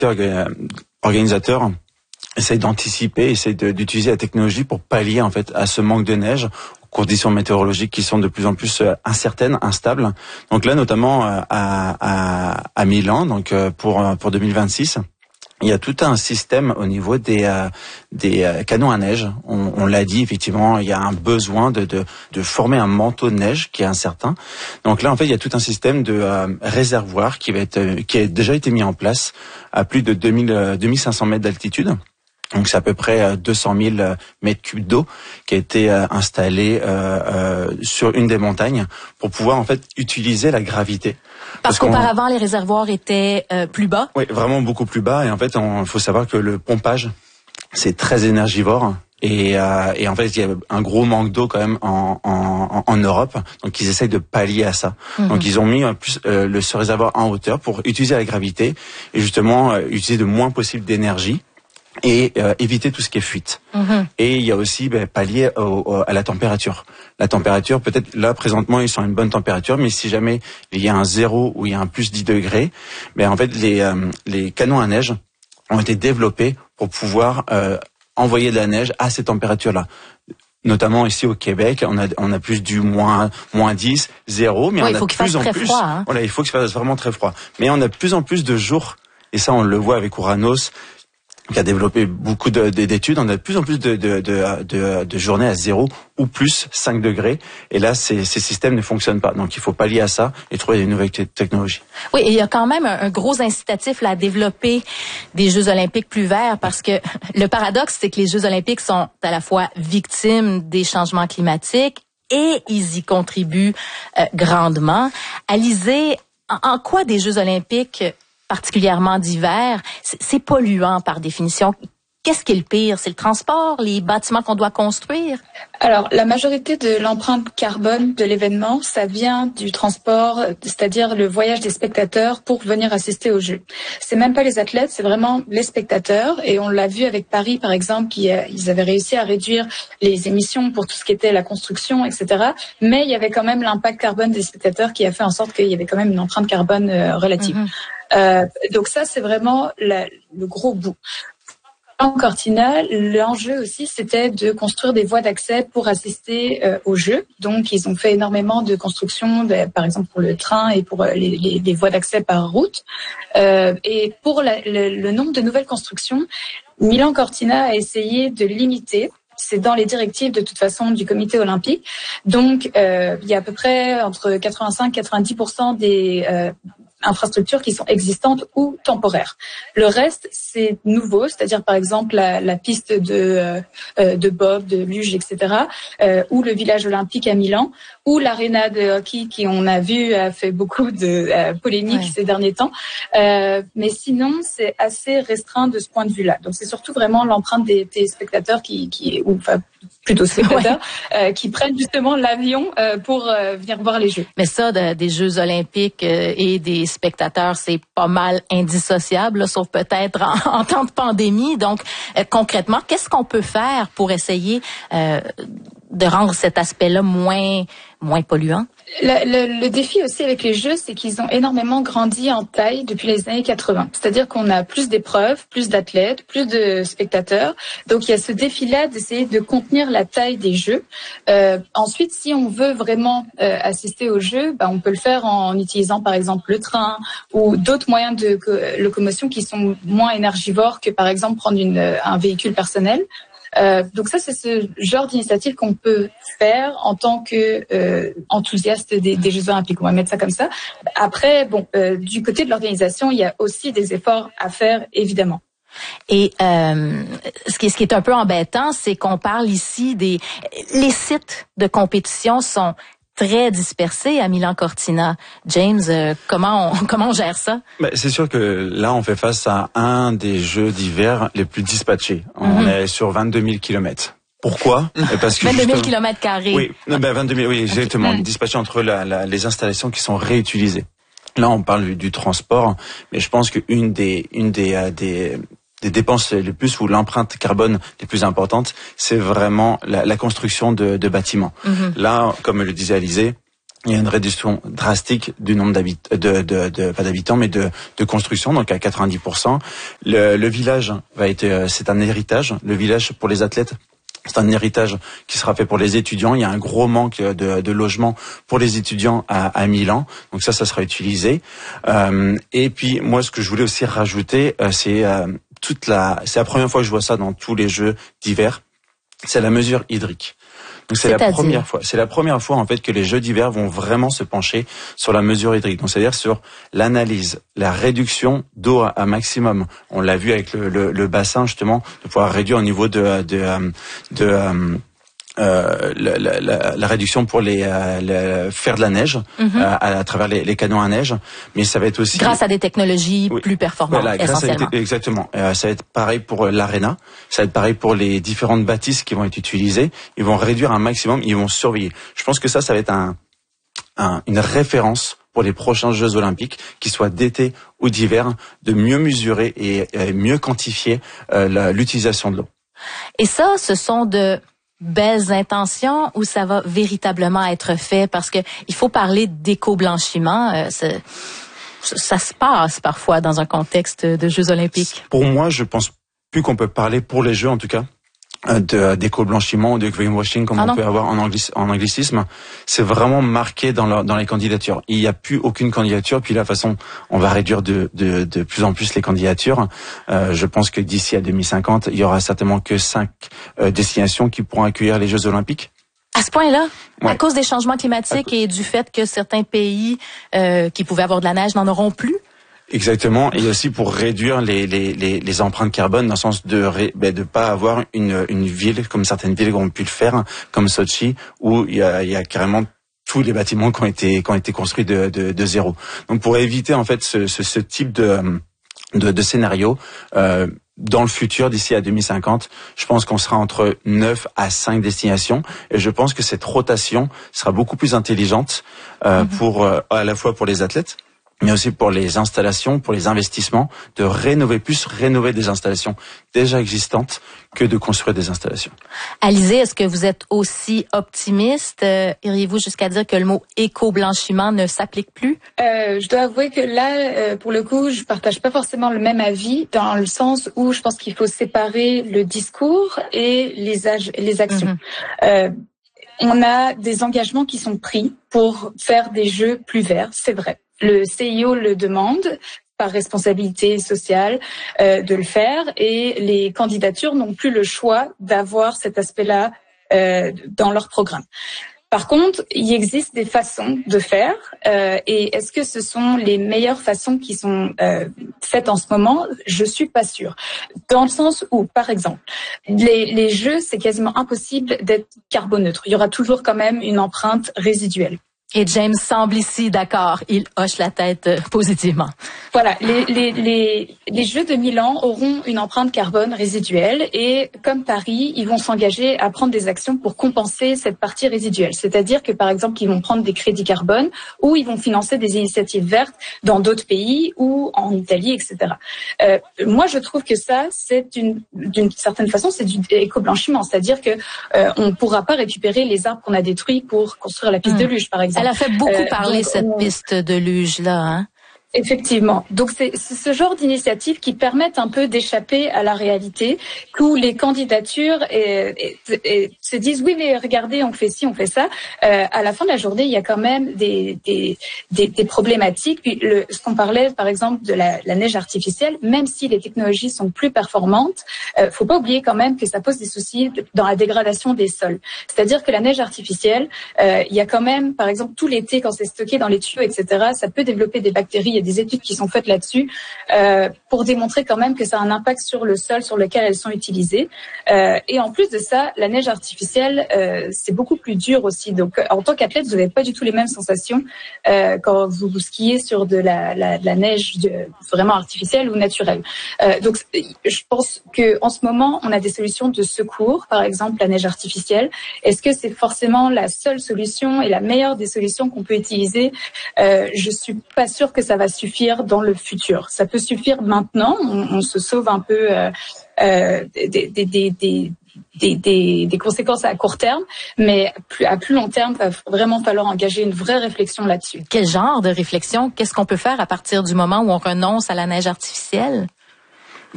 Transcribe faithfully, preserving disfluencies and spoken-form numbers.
organisateurs essayent d'anticiper, essayent de, d'utiliser la technologie pour pallier en fait à ce manque de neige, aux conditions météorologiques qui sont de plus en plus incertaines, instables. Donc là, notamment à, à, à Milan, donc pour pour deux mille vingt-six. Il y a tout un système au niveau des euh, des euh, canons à neige. On, on l'a dit, effectivement, il y a un besoin de, de de former un manteau de neige qui est incertain. Donc là, en fait, il y a tout un système de euh, réservoirs qui va être euh, qui a déjà été mis en place à plus de deux mille cinq cents mètres d'altitude. Donc c'est à peu près deux cent mille mètres cubes d'eau qui a été euh, installé euh, euh, sur une des montagnes pour pouvoir en fait utiliser la gravité. Parce, Parce qu'auparavant les réservoirs étaient euh, plus bas. Oui, vraiment beaucoup plus bas. Et en fait, il faut savoir que le pompage c'est très énergivore. Et, euh, et en fait, il y a un gros manque d'eau quand même en, en, en Europe. Donc, ils essayent de pallier à ça. Mm-hmm. Donc, ils ont mis en plus euh, le ce réservoir en hauteur pour utiliser la gravité et justement euh, utiliser le moins possible d'énergie. Et euh, éviter tout ce qui est fuite. Mmh. Et il y a aussi ben, pallier au, au, à la température. La température, peut-être là présentement ils sont à une bonne température, mais si jamais il y a un zéro ou il y a un plus dix degrés, ben en fait les euh, les canons à neige ont été développés pour pouvoir euh, envoyer de la neige à ces températures-là. Notamment ici au Québec, on a on a plus du moins moins dix, zéro, mais ouais, on a de plus en plus. Froid, hein. Voilà, il faut que ça fasse vraiment très froid. Mais on a de plus en plus de jours, et ça on le voit avec Ouranos, qui a développé beaucoup de, de, d'études. On a de plus en plus de, de, de, de, de journées à zéro ou plus cinq degrés. Et là, ces, ces systèmes ne fonctionnent pas. Donc, il faut pallier à ça et trouver des nouvelles technologies. Oui, et il y a quand même un, un gros incitatif là, à développer des Jeux olympiques plus verts parce que le paradoxe, c'est que les Jeux olympiques sont à la fois victimes des changements climatiques et ils y contribuent euh, grandement. Alizée, en, en quoi des Jeux olympiques particulièrement d'hiver, c'est polluant par définition. Qu'est-ce qui est le pire? C'est le transport, les bâtiments qu'on doit construire? Alors, la majorité de l'empreinte carbone de l'événement, ça vient du transport, c'est-à-dire le voyage des spectateurs pour venir assister aux Jeux. C'est même pas les athlètes, c'est vraiment les spectateurs. Et on l'a vu avec Paris, par exemple, qui ils avaient réussi à réduire les émissions pour tout ce qui était la construction, et cetera. Mais il y avait quand même l'impact carbone des spectateurs qui a fait en sorte qu'il y avait quand même une empreinte carbone euh, relative. Mm-hmm. Euh, donc ça, c'est vraiment la, le gros bout. En Cortina, l'enjeu aussi, c'était de construire des voies d'accès pour assister euh, aux Jeux. Donc, ils ont fait énormément de construction, de, par exemple pour le train et pour les, les, les voies d'accès par route. Euh, et pour la, le, le nombre de nouvelles constructions, Milan Cortina a essayé de limiter. C'est dans les directives de toute façon du comité olympique. Donc, euh, il y a à peu près entre quatre-vingt-cinq et quatre-vingt-dix pour cent des euh, infrastructures qui sont existantes ou temporaires. Le reste, c'est nouveau, c'est-à-dire par exemple la, la piste de euh, de bob, de luge, et cetera, euh, ou le village olympique à Milan, ou l'aréna de hockey qui, on a vu, a fait beaucoup de euh, polémiques ouais. ces derniers temps. Euh, mais sinon, c'est assez restreint de ce point de vue-là. Donc, c'est surtout vraiment l'empreinte des téléspectateurs qui, qui ou enfin plutôt spectateurs, ouais. euh, qui prennent justement l'avion euh, pour euh, venir voir les Jeux. Mais ça, de, des Jeux olympiques euh, et des spectateurs, c'est pas mal indissociable, là, sauf peut-être en, en temps de pandémie. Donc, euh, concrètement, qu'est-ce qu'on peut faire pour essayer euh, de rendre cet aspect-là moins moins polluant? Le, le, le défi aussi avec les Jeux, c'est qu'ils ont énormément grandi en taille depuis les années quatre-vingts. C'est-à-dire qu'on a plus d'épreuves, plus d'athlètes, plus de spectateurs. Donc, il y a ce défi-là d'essayer de contenir la taille des Jeux. Euh, ensuite, si on veut vraiment euh, assister aux Jeux, bah, on peut le faire en utilisant, par exemple, le train ou d'autres moyens de locomotion qui sont moins énergivores que, par exemple, prendre une, un véhicule personnel. Euh, donc ça, c'est ce genre d'initiative qu'on peut faire en tant que euh, enthousiaste des, des Jeux Olympiques. On va mettre ça comme ça. Après, bon, euh, du côté de l'organisation, il y a aussi des efforts à faire, évidemment. Et euh, ce qui, ce qui est un peu embêtant, c'est qu'on parle ici des... Les sites de compétition sont très dispersés à Milan Cortina. James, euh, comment on, comment on gère ça? Ben, c'est sûr que là, on fait face à un des jeux d'hiver les plus dispatchés. Mm-hmm. On est sur vingt-deux mille kilomètres. Pourquoi? Parce que vingt-deux mille kilomètres carrés. Oui, ben vingt-deux mille, oui, exactement. Okay. Dispatchés entre la, la, les installations qui sont réutilisées. Là, on parle du, du transport, mais je pense qu'une des, une des, euh, des des dépenses les plus ou l'empreinte carbone les plus importantes, c'est vraiment la, la construction de, de bâtiments. Mm-hmm. Là, comme le disait Alizée, il y a une réduction drastique du nombre d'habitants, de, de, de, pas d'habitants, mais de, de construction, donc à quatre-vingt-dix pour cent. Le, le village va être, c'est un héritage. Le village pour les athlètes, c'est un héritage qui sera fait pour les étudiants. Il y a un gros manque de, de logements pour les étudiants à, à Milan. Donc ça, ça sera utilisé. Euh, et puis, moi, ce que je voulais aussi rajouter, euh, c'est euh, toute la, c'est la première fois que je vois ça dans tous les Jeux d'hiver. C'est la mesure hydrique. Donc c'est la première fois, c'est la première fois en fait que les Jeux d'hiver vont vraiment se pencher sur la mesure hydrique. Donc c'est-à-dire sur l'analyse, la réduction d'eau à, à maximum. On l'a vu avec le, le, le bassin justement, de pouvoir réduire au niveau de de de, de euh, Euh, la, la, la, la réduction pour les euh, le, faire de la neige mm-hmm. euh, à, à travers les, les canons à neige, mais ça va être aussi grâce à des technologies oui. plus performantes. Voilà, essentiellement. Grâce à, exactement. Euh, ça va être pareil pour l'aréna, ça va être pareil pour les différentes bâtisses qui vont être utilisées. Ils vont réduire un maximum, ils vont surveiller. Je pense que ça, ça va être un, un une référence pour les prochains Jeux Olympiques, qu'ils soient d'été ou d'hiver, de mieux mesurer et, et mieux quantifier euh, la, l'utilisation de l'eau. Et ça, ce sont de belles intentions ou ça va véritablement être fait? Parce que il faut parler d'éco-blanchiment. Euh, ça se passe parfois dans un contexte de Jeux Olympiques. Pour moi, je pense plus qu'on peut parler pour les Jeux, en tout cas, de d'éco-blanchiment ou de greenwashing comme ah on non. peut avoir en, anglic, en anglicisme. C'est vraiment marqué dans, le, dans les candidatures. Il n'y a plus aucune candidature. Puis de la façon, on va réduire de, de, de plus en plus les candidatures. Euh, je pense que d'ici à deux mille cinquante, il y aura certainement que cinq euh, destinations qui pourront accueillir les Jeux Olympiques. À ce point-là, ouais. À cause des changements climatiques et du fait que certains pays euh, qui pouvaient avoir de la neige n'en auront plus? Exactement, et aussi pour réduire les les les, les empreintes carbone dans le sens de ré, ben de pas avoir une une ville comme certaines villes ont pu le faire, comme Sochi, où il y a il y a carrément tous les bâtiments qui ont été qui ont été construits de de, de zéro. Donc pour éviter en fait ce ce, ce type de de, de scénario. Euh, Dans le futur, d'ici à deux mille cinquante, je pense qu'on sera entre neuf à cinq destinations, et je pense que cette rotation sera beaucoup plus intelligente euh, mm-hmm. pour euh, à la fois pour les athlètes, mais aussi pour les installations, pour les investissements, de rénover plus, rénover des installations déjà existantes que de construire des installations. Alizé, est-ce que vous êtes aussi optimiste? Euh, iriez-vous jusqu'à dire que le mot éco-blanchiment ne s'applique plus? Euh, je dois avouer que là, euh, pour le coup, je partage pas forcément le même avis, dans le sens où je pense qu'il faut séparer le discours et les, ag- les actions. Mm-hmm. Euh, on a des engagements qui sont pris pour faire des jeux plus verts, c'est vrai. Le C I O le demande par responsabilité sociale euh, de le faire, et les candidatures n'ont plus le choix d'avoir cet aspect-là euh, dans leur programme. Par contre, il existe des façons de faire, euh, et est-ce que ce sont les meilleures façons qui sont euh, faites en ce moment? Je suis pas sûre. Dans le sens où, par exemple, les, les jeux, c'est quasiment impossible d'être carboneutre. Il y aura toujours quand même une empreinte résiduelle. Et James semble ici d'accord. Il hoche la tête euh, positivement. Voilà, les, les, les, les Jeux de Milan auront une empreinte carbone résiduelle, et comme Paris, ils vont s'engager à prendre des actions pour compenser cette partie résiduelle. C'est-à-dire que, par exemple, ils vont prendre des crédits carbone, ou ils vont financer des initiatives vertes dans d'autres pays ou en Italie, et cetera. Euh, moi, je trouve que ça, c'est une, d'une certaine façon, c'est du éco-blanchiment. C'est-à-dire que euh, on ne pourra pas récupérer les arbres qu'on a détruits pour construire la piste mmh. de luge, par exemple. Elle a fait beaucoup euh, parler, donc, cette on... piste de luge-là, hein? Effectivement. Donc c'est, c'est ce genre d'initiatives qui permettent un peu d'échapper à la réalité, où les candidatures et, et, et se disent oui mais regardez on fait ci, on fait ça. Euh, à la fin de la journée, il y a quand même des des des, des problématiques. Puis le, ce qu'on parlait par exemple de la, la neige artificielle, même si les technologies sont plus performantes, euh, faut pas oublier quand même que ça pose des soucis dans la dégradation des sols. C'est-à-dire que la neige artificielle, euh, il y a quand même par exemple tout l'été quand c'est stocké dans les tuyaux, et cetera. Ça peut développer des bactéries. Des études qui sont faites là-dessus euh, pour démontrer quand même que ça a un impact sur le sol sur lequel elles sont utilisées. Euh, et en plus de ça, la neige artificielle, euh, c'est beaucoup plus dur aussi. Donc, en tant qu'athlète, vous n'avez pas du tout les mêmes sensations euh, quand vous, vous skiez sur de la, la, la neige de, vraiment artificielle ou naturelle. Euh, donc, je pense que en ce moment, on a des solutions de secours, par exemple la neige artificielle. Est-ce que c'est forcément la seule solution et la meilleure des solutions qu'on peut utiliser? euh, Je suis pas sûre que ça va suffire dans le futur. Ça peut suffire maintenant, on, on se sauve un peu euh, euh, des, des, des, des, des, des, des conséquences à court terme, mais plus, à plus long terme, il va vraiment falloir engager une vraie réflexion là-dessus. Quel genre de réflexion? Qu'est-ce qu'on peut faire à partir du moment où on renonce à la neige artificielle?